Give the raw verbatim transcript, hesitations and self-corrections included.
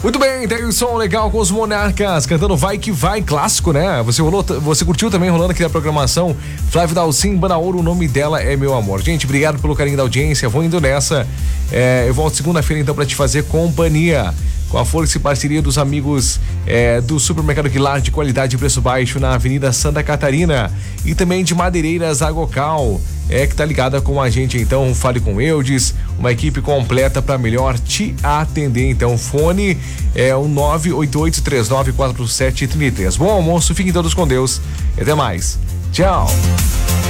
Muito bem, tem um som legal com os Monarcas cantando Vai Que Vai, clássico, né? Você rolou, você curtiu também rolando aqui na programação Flávio Dalcin, Banda Ouro, o nome dela é Meu Amor. Gente, obrigado pelo carinho da audiência, vou indo nessa. É, eu volto segunda-feira então pra te fazer companhia. Com a força e parceria dos amigos é, do Supermercado Guilar de qualidade e preço baixo na Avenida Santa Catarina e também de Madeireiras Agocal, é que tá ligada com a gente. Então fale com Eudes, uma equipe completa para melhor te atender. Então fone é o nove oito oito três nove quatro sete três três. Bom almoço, fiquem todos com Deus e até mais. Tchau.